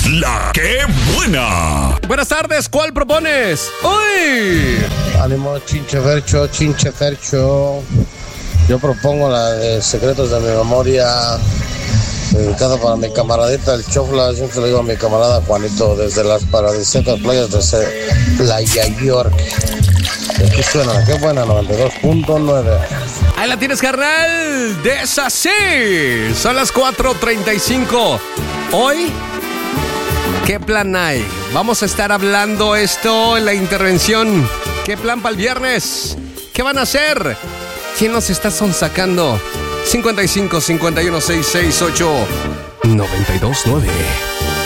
La que buena. Buenas tardes, ¿cuál propones? ¡Uy! Ánimo, Chinche Fercho. Yo propongo la de Secretos de mi Memoria, dedicada para mi camaradita el Chofla. Siempre le digo a mi camarada Juanito, desde las paradisíacas playas de Playa York. Y aquí suena la que buena, 92.9. Ahí la tienes, carnal. Desasí. Son las 4:35. Hoy, ¿qué plan hay? Vamos a estar hablando esto en la intervención. ¿Qué plan para el viernes? ¿Qué van a hacer? ¿Quién nos está sonsacando? 55 51 668 929.